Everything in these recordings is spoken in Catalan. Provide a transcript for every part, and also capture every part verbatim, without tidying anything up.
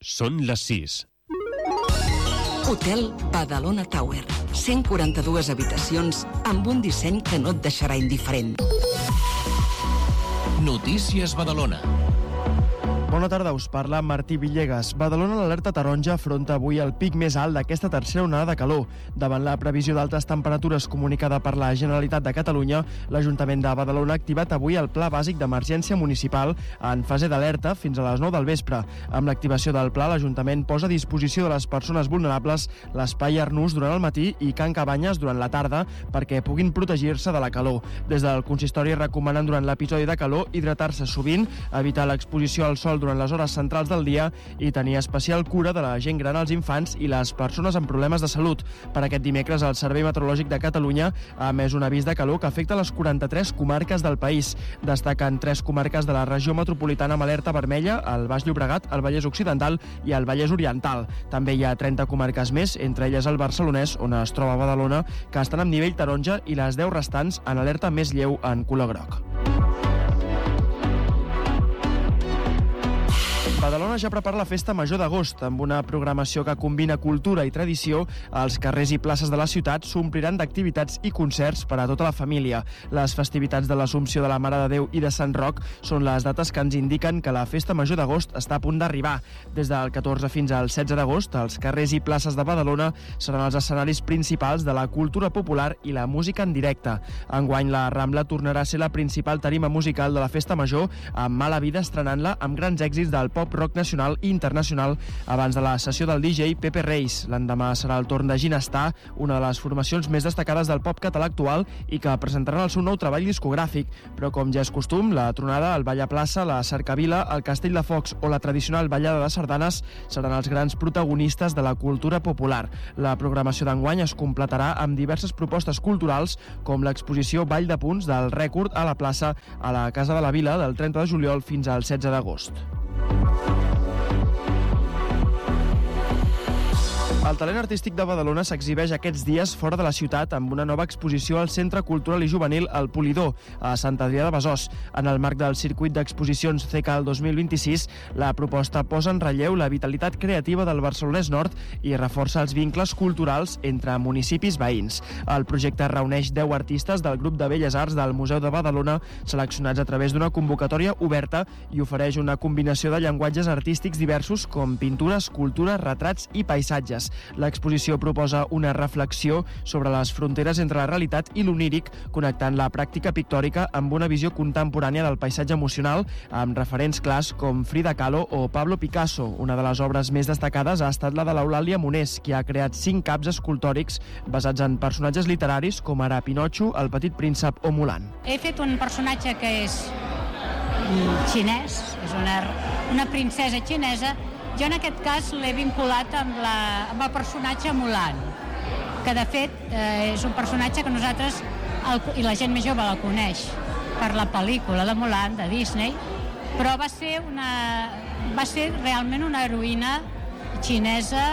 Són les sis. Hotel Badalona Tower. cent quaranta-dues habitacions amb un disseny que no et deixarà indiferent. Notícies Badalona. Bona tarda, us parla Martí Villegas. Badalona, l'alerta taronja, afronta avui el pic més alt d'aquesta tercera onada de calor. Davant la previsió d'altes temperatures comunicada per la Generalitat de Catalunya, l'Ajuntament de Badalona ha activat avui el Pla Bàsic d'Emergència Municipal en fase d'alerta fins a les nou del vespre. Amb l'activació del pla, l'Ajuntament posa a disposició de les persones vulnerables l'espai Arnús durant el matí i Can Cabanyes durant la tarda perquè puguin protegir-se de la calor. Des del consistori recomanen durant l'episodi de calor hidratar-se sovint, evitar l'exposició al sol durant les hores centrals del dia i tenir especial cura de la gent gran, els infants i les persones amb problemes de salut. Per aquest dimecres, el Servei Meteorològic de Catalunya ha emès un avís de calor que afecta les quaranta-tres comarques del país. Destaquen tres comarques de la regió metropolitana amb alerta vermella, el Baix Llobregat, el Vallès Occidental i el Vallès Oriental. També hi ha trenta comarques més, entre elles el Barcelonès, on es troba Badalona, que estan amb nivell taronja i les deu restants en alerta més lleu en color groc. Badalona ja prepara la festa major d'agost, amb una programació que combina cultura i tradició. Els carrers i places de la ciutat s'ompliran d'activitats i concerts per a tota la família. Les festivitats de l'Assumpció de la Mare de Déu i de Sant Roc són les dates que ens indiquen que la festa major d'agost està a punt d'arribar. Des del catorze fins al setze d'agost, els carrers i places de Badalona seran els escenaris principals de la cultura popular i la música en directe. Enguany, la Rambla tornarà a ser la principal tarima musical de la festa major, amb Mala Vida estrenant-la amb grans èxits del pop rock nacional i internacional abans de la sessió del D J Pepe Reis. L'endemà serà el torn de Ginestar, una de les formacions més destacades del pop català actual i que presentaran el seu nou treball discogràfic. Però com ja és costum, la tronada, el ball a plaça, la cercavila, el castell de focs o la tradicional ballada de sardanes seran els grans protagonistes de la cultura popular. La programació d'enguany es completarà amb diverses propostes culturals com l'exposició Ball de Punts del Rècord a la plaça a la Casa de la Vila del trenta de juliol fins al setze d'agost. El talent artístic de Badalona s'exhibeix aquests dies fora de la ciutat amb una nova exposició al Centre Cultural i Juvenil El Polidor, a Sant Adrià de Besòs. En el marc del circuit d'exposicions C C A L dos mil vint-i-sis, la proposta posa en relleu la vitalitat creativa del Barcelonès Nord i reforça els vincles culturals entre municipis veïns. El projecte reuneix deu artistes del grup de Belles Arts del Museu de Badalona, seleccionats a través d'una convocatòria oberta, i ofereix una combinació de llenguatges artístics diversos com pintura, escultura, retrats i paisatges. L'exposició proposa una reflexió sobre les fronteres entre la realitat i l'oníric, connectant la pràctica pictòrica amb una visió contemporània del paisatge emocional, amb referents clars com Frida Kahlo o Pablo Picasso. Una de les obres més destacades ha estat la de l'Eulàlia Monés, qui ha creat cinc caps escultòrics basats en personatges literaris com ara Pinotxo, El Petit Príncep o Mulan. He fet un personatge que és xinès, és una, una princesa xinesa. Jo en aquest cas l'he vinculat amb, la, amb el personatge Mulan, que de fet eh, és un personatge que nosaltres, el, i la gent més jove la coneix per la pel·lícula de Mulan, de Disney, però va ser, una, va ser realment una heroïna xinesa.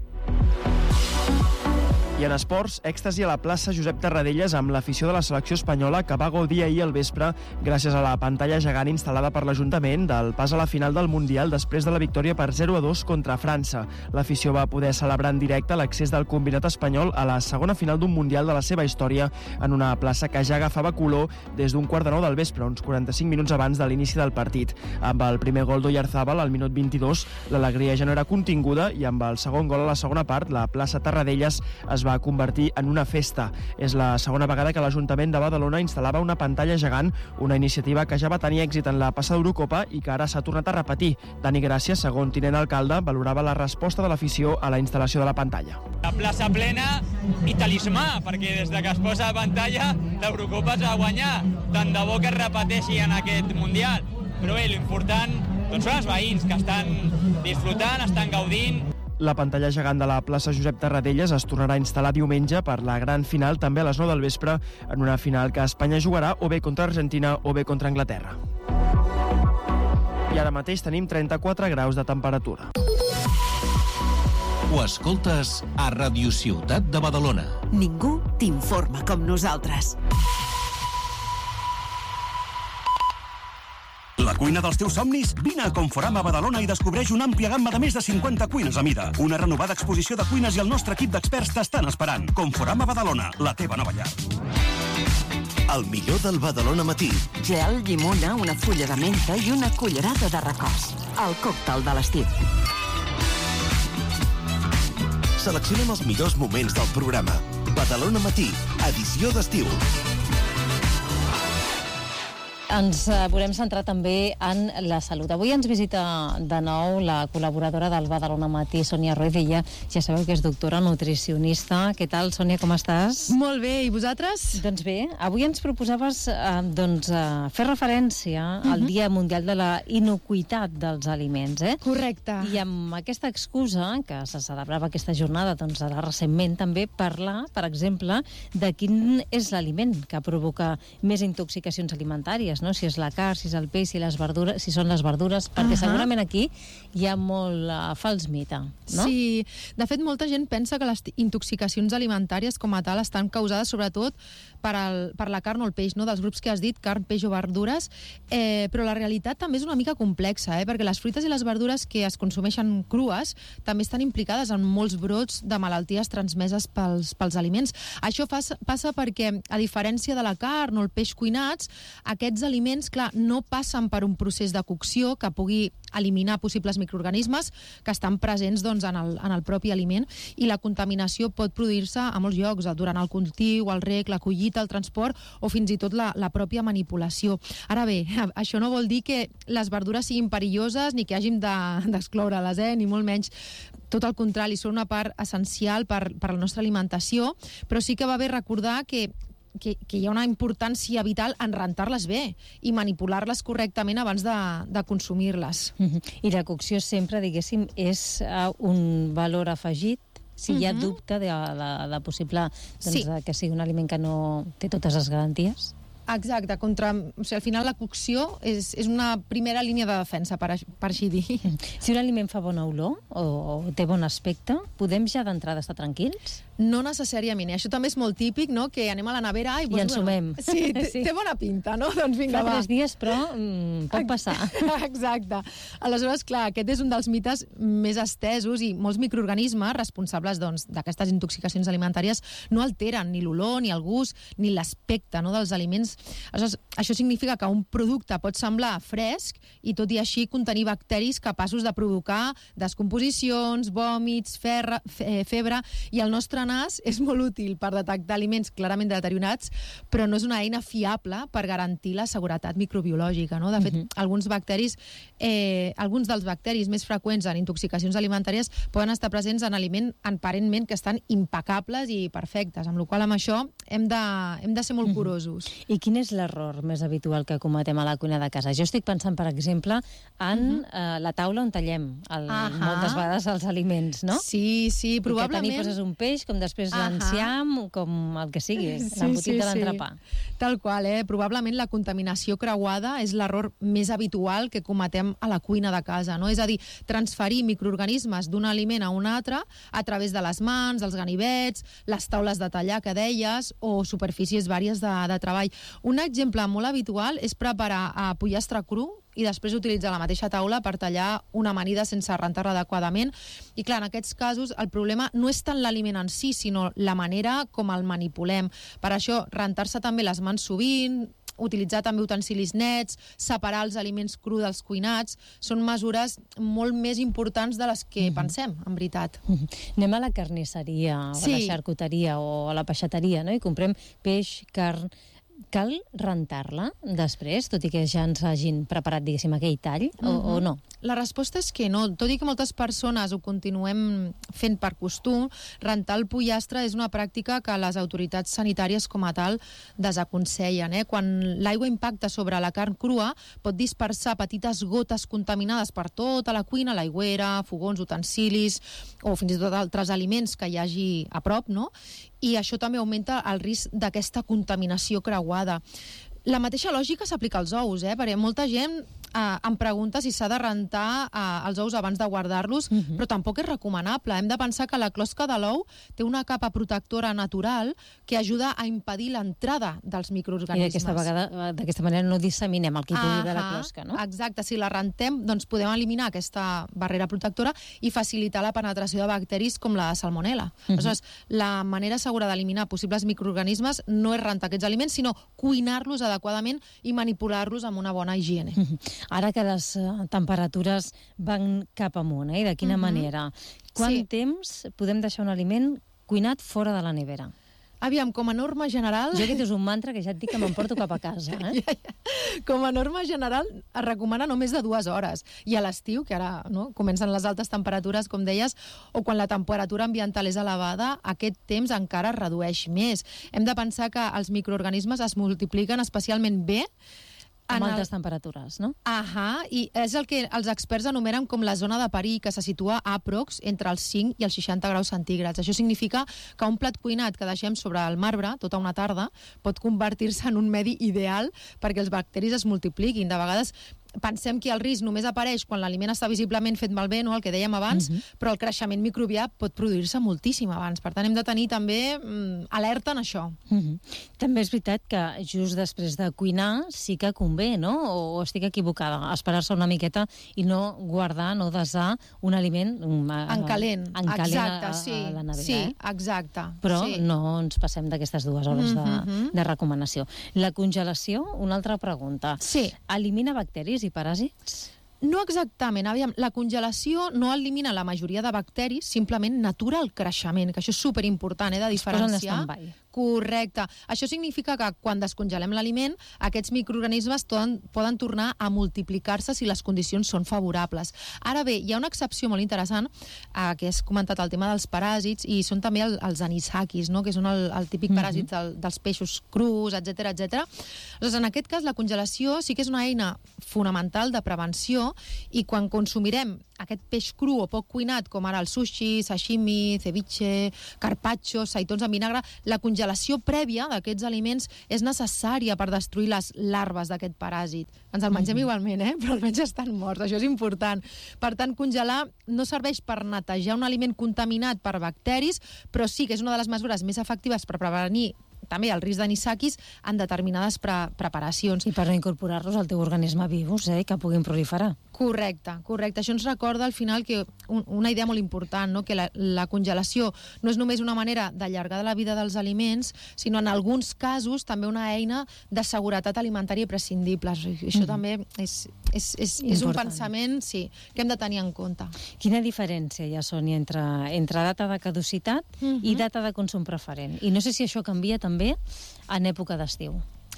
I en esports, èxtasi a la plaça Josep Tarradellas amb l'afició de la selecció espanyola que va gaudir ahir al vespre gràcies a la pantalla gegant instal·lada per l'Ajuntament del pas a la final del Mundial després de la victòria per zero a dos contra França. L'afició va poder celebrar en directe l'accés del combinat espanyol a la segona final d'un Mundial de la seva història en una plaça que ja agafava color des d'un quart de nou del vespre, uns quaranta-cinc minuts abans de l'inici del partit. Amb el primer gol d'Oyarzabal al minut vint-i-dos, l'alegria ja no era continguda i amb el segon gol a la segona part, la plaça Tarradellas es va va convertir en una festa. És la segona vegada que l'Ajuntament de Badalona instal·lava una pantalla gegant, una iniciativa que ja va tenir èxit en la passada Eurocopa i que ara s'ha tornat a repetir. Dani Gràcia, segon tinent alcalde, valorava la resposta de l'afició a la instal·lació de la pantalla. La plaça plena i talismà, perquè des de que es posa a pantalla l'Eurocopa es va guanyar. Tant de bo que es repeteixi en aquest Mundial. Però bé, l'important doncs són els veïns que estan disfrutant, estan gaudint. La pantalla gegant de la plaça Josep Tarradellas es tornarà a instal·lar diumenge per la gran final, també a les nou del vespre, en una final que Espanya jugarà o bé contra Argentina o bé contra Anglaterra. I ara mateix tenim trenta-quatre graus de temperatura. Ho escoltes a Ràdio Ciutat de Badalona. Ningú t'informa com nosaltres. La cuina dels teus somnis? Vine a Conforama Badalona i descobreix una àmplia gamma de més de cinquanta cuines a mida. Una renovada exposició de cuines i el nostre equip d'experts t'estan esperant. Conforama Badalona, la teva nova llar. El millor del Badalona Matí. Gel, llimona, una fulla de menta i una cullerada de recòs. El còctel de l'estiu. Seleccionem els millors moments del programa. Badalona Matí, edició d'estiu. Ens volem centrar també en la salut. Avui ens visita de nou la col·laboradora del Badalona Matí, Sònia Ruiz. Ella ja sabeu que és doctora nutricionista. Què tal, Sònia, com estàs? Molt bé, i vosaltres? Doncs bé, avui ens proposaves eh, doncs, eh, fer referència uh-huh. al Dia Mundial de la Inocuïtat dels Aliments. Eh? Correcte. I amb aquesta excusa, que se celebrava aquesta jornada doncs, ara recentment, també parlar, per exemple, de quin és l'aliment que provoca més intoxicacions alimentàries, no? Si és la carn, si és el peix, si, les verdures, si són les verdures, perquè uh-huh. segurament aquí hi ha molt uh, fals mite, no? Sí, de fet molta gent pensa que les intoxicacions alimentàries com a tal estan causades sobretot per, el, per la carn o el peix, no? Dels grups que has dit, carn, peix o verdures, eh, però la realitat també és una mica complexa, eh? Perquè les fruites i les verdures que es consumeixen crues també estan implicades en molts brots de malalties transmeses pels, pels aliments. Això fa, passa perquè, a diferència de la carn o el peix cuinats, aquests aliments, clar, no passen per un procés de cocció que pugui eliminar possibles microorganismes que estan presents doncs, en, el, en el propi aliment, i la contaminació pot produir-se a molts llocs, durant el cultiu, el rec, la collita, el transport o fins i tot la, la pròpia manipulació. Ara bé, això no vol dir que les verdures siguin perilloses ni que hàgim d'excloure-les, de, eh? Ni molt menys. Tot el contrari, són una part essencial per, per la nostra alimentació, però sí que va bé recordar que Que, que hi ha una importància vital en rentar-les bé i manipular-les correctament abans de, de consumir-les. Uh-huh. I la cocció sempre, diguéssim, és uh, un valor afegit si uh-huh. hi ha dubte de la, la possible doncs, sí. que sigui un aliment que no té totes les garanties? Exacte, contra, o sigui, al final la cocció és, és una primera línia de defensa, per, per així dir. Si un aliment fa bona olor o, o té bon aspecte, podem ja d'entrada estar tranquils? No necessàriament, i això també és molt típic, no?, que anem a la nevera i... I ens sumem. Bueno, sí, té, sí, té bona pinta, no? Doncs vinga, fa va. tres dies, però mm, pot passar. Exacte. Aleshores, clar, aquest és un dels mites més estesos i molts microorganismes responsables doncs, d'aquestes intoxicacions alimentàries no alteren ni l'olor, ni el gust, ni l'aspecte, no?, dels aliments. Aleshores, això significa que un producte pot semblar fresc i tot i així contenir bacteris capaços de provocar descomposicions, vòmits, ferra, febre, i el nostre nas és molt útil per detectar aliments clarament deteriorats, però no és una eina fiable per garantir la seguretat microbiològica, no? De fet, uh-huh. alguns bacteris, eh, alguns dels bacteris més freqüents en intoxicacions alimentàries poden estar presents en aliments aparentment que estan impecables i perfectes, amb la qual cosa amb això hem de, hem de ser molt curosos. Uh-huh. I quin és l'error més habitual que cometem a la cuina de casa? Jo estic pensant, per exemple, en uh-huh. eh, la taula on tallem el, uh-huh. moltes vegades els aliments, no? Sí, sí, probablement. I que tenir poses un peix, com després uh-huh. l'enciam, com el que sigui, sí, l'embotit sí, de l'entrepà. Sí. Tal qual, eh? Probablement la contaminació creuada és l'error més habitual que cometem a la cuina de casa, no? És a dir, transferir microorganismes d'un aliment a un altre a través de les mans, dels ganivets, les taules de tallar que deies, o superfícies vàries de, de treball. Un exemple molt habitual és preparar a pollastre cru i després utilitzar la mateixa taula per tallar una amanida sense rentar-la adequadament. I clar, en aquests casos el problema no és tant l'aliment en si, sinó la manera com el manipulem. Per això, rentar-se també les mans sovint, utilitzar també utensilis nets, separar els aliments crus dels cuinats, són mesures molt més importants de les que mm-hmm. pensem, en veritat. Mm-hmm. Anem a la carnisseria, sí. a la xarcuteria o a la peixateria, no? I comprem peix, carn... Cal rentar-la després, tot i que ja ens hagin preparat, diguéssim, aquell tall, o, uh-huh. o no? La resposta és que no. Tot i que moltes persones ho continuem fent per costum, rentar el pollastre és una pràctica que les autoritats sanitàries com a tal desaconsellen. Eh? Quan l'aigua impacta sobre la carn crua, pot dispersar petites gotes contaminades per tota la cuina, l'aigüera, fogons, utensilis, o fins i tot altres aliments que hi hagi a prop, no? I això també augmenta el risc d'aquesta contaminació creuada. La mateixa lògica s'aplica als ous, eh? Perquè molta gent eh, em pregunta si s'ha de rentar eh, els ous abans de guardar-los, uh-huh. però tampoc és recomanable. Hem de pensar que la closca de l'ou té una capa protectora natural que ajuda a impedir l'entrada dels microorganismes. I d'aquesta vegada, d'aquesta manera no disseminem el que hi pugui haver a la closca, no? Exacte, si la rentem, doncs podem eliminar aquesta barrera protectora i facilitar la penetració de bacteris com la salmonella. Uh-huh. Aleshores, la manera segura d'eliminar possibles microorganismes no és rentar aquests aliments, sinó cuinar-los adequadament i manipular-los amb una bona higiene. Uh-huh. Ara que les uh, temperatures van cap amunt, eh? De quina uh-huh. manera? Quant sí. temps podem deixar un aliment cuinat fora de la nevera? Aviam, com a norma general... Jo aquest és un mantra que ja et dic que m'emporto cap a casa. Eh? ja, ja. Com a norma general es recomana no més de dues hores. I a l'estiu, que ara no, comencen les altes temperatures, com deies, o quan la temperatura ambiental és elevada, aquest temps encara es redueix més. Hem de pensar que els microorganismes es multipliquen especialment bé amb altes el... temperatures, no? Ahà, i és el que els experts anomenen com la zona de perill, que se situa aprox entre els cinc i els seixanta graus centígrads. Això significa que un plat cuinat que deixem sobre el marbre tota una tarda pot convertir-se en un medi ideal perquè els bacteris es multipliquin. De vegades pensem que el risc només apareix quan l'aliment està visiblement fet malbé, no? El que dèiem abans, uh-huh. però el creixement microbià pot produir-se moltíssim abans. Per tant, hem de tenir també mm, alerta en això. Uh-huh. També és veritat que just després de cuinar sí que convé, no? O, o estic equivocada, esperar-se una miqueta i no guardar, no desar un aliment a, en calent. En calent exacte, a, sí. a la nevera. Sí, eh? exacte. Però sí. no ens passem d'aquestes dues hores uh-huh. de, de recomanació. La congelació, una altra pregunta. Sí. Elimina bacteris i paràsits? No exactament. Aviam, la congelació no elimina la majoria de bacteris, simplement natura el creixement, que això és superimportant, eh, de diferenciar. Es posen en stand-by. Correcte. Això significa que quan descongelem l'aliment, aquests microorganismes poden, poden tornar a multiplicar-se si les condicions són favorables. Ara bé, hi ha una excepció molt interessant, eh, que has comentat el tema dels paràsits, i són també el, els anisakis, no? Que són el, el típic paràsit mm-hmm. del, dels peixos crus, etcètera, etcètera. Doncs en aquest cas, la congelació sí que és una eina fonamental de prevenció, i quan consumirem aquest peix cru o poc cuinat, com ara el sushi, sashimi, ceviche, carpaccio, seitons en vinagre, la congelació prèvia d'aquests aliments és necessària per destruir les larves d'aquest paràsit. Ens el mengem mm-hmm. igualment, eh? Però almenys estan morts, això és important. Per tant, congelar no serveix per netejar un aliment contaminat per bacteris, però sí que és una de les mesures més efectives per prevenir també el risc d'anisakis en determinades pre preparacions. I per no incorporar-los al teu organisme vius, eh, que puguin proliferar. Correcte, correcte. Això ens recorda al final que un, una idea molt important, no? Que la, la congelació no és només una manera d'allargar la vida dels aliments, sinó en alguns casos també una eina de seguretat alimentària imprescindible. I això mm. també és, és, és, és un pensament sí, que hem de tenir en compte. Quina diferència hi ha, Sònia, entre, entre data de caducitat mm-hmm. i data de consum preferent? I no sé si això canvia també en època d'estiu.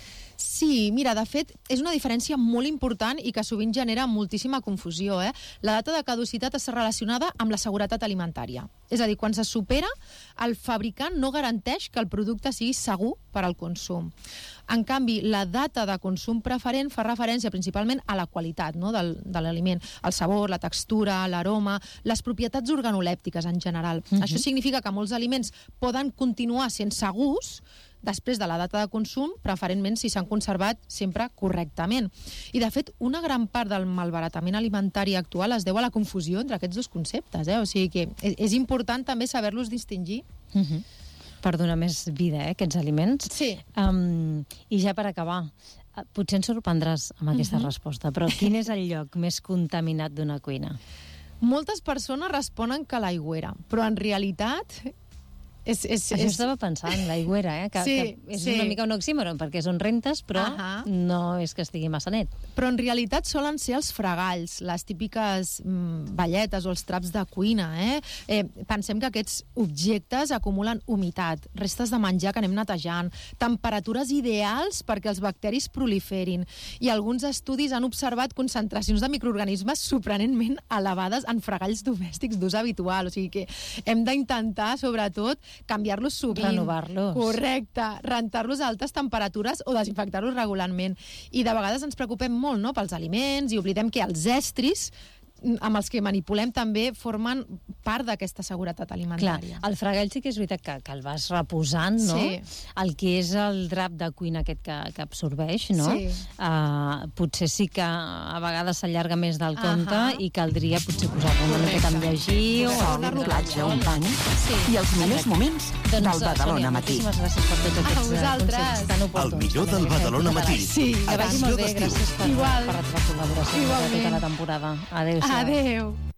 Sí, mira, de fet, és una diferència molt important i que sovint genera moltíssima confusió. Eh? La data de caducitat està relacionada amb la seguretat alimentària. És a dir, quan se supera, el fabricant no garanteix que el producte sigui segur per al consum. En canvi, la data de consum preferent fa referència principalment a la qualitat, no? del, de l'aliment, el sabor, la textura, l'aroma, les propietats organolèptiques en general. Uh-huh. Això significa que molts aliments poden continuar sent segurs després de la data de consum, preferentment si s'han conservat sempre correctament. I, de fet, una gran part del malbaratament alimentari actual es deu a la confusió entre aquests dos conceptes. Eh? O sigui que és, és important també saber-los distingir. Uh-huh. Per donar més vida, eh, aquests aliments. Sí. Um, I ja per acabar, potser ens sorprendràs amb aquesta uh-huh. resposta, però quin és el lloc més contaminat d'una cuina? Moltes persones responen que l'aigüera, però en realitat... És, és, Això és... estava pensant, l'aigüera, eh? que, sí, que és sí. una mica un oxímoron, perquè són rentes, però uh-huh. no és que estigui massa net. Però en realitat solen ser els fregalls, les típiques mm, balletes o els traps de cuina. Eh? Eh, pensem que aquests objectes acumulen humitat, restes de menjar que anem netejant, temperatures ideals perquè els bacteris proliferin. I alguns estudis han observat concentracions de microorganismes sorprenentment elevades en fregalls domèstics d'ús habitual. O sigui que hem d'intentar, sobretot, canviar-los sovint. Renovar-los. Correcte. Rentar-los a altes temperatures o desinfectar-los regularment. I de vegades ens preocupem molt, no?, pels aliments i oblidem que els estris amb els que manipulem també formen part d'aquesta seguretat alimentària. Clar, el fragall sí que és veritat que, que el vas reposant, no? Sí. El que és el drap de cuina aquest que, que absorbeix, no? Sí. Uh, potser sí que a vegades s'allarga més del compte Ahà. i caldria potser posar-lo una miqueta amb llegir o... Sol, platja, un pany Sí. i els millors moments del Badalona Matí. Moltíssimes gràcies per tots aquests A vosaltres. consells tan oportuns. El millor del també, Badalona aquesta Matí. època Sí. de l'any. Que vagi molt bé, Edició d'estiu. gràcies per, Igual. per la teva col·laboració durant Igualment. tota la temporada. Adéu-siau. Adéu.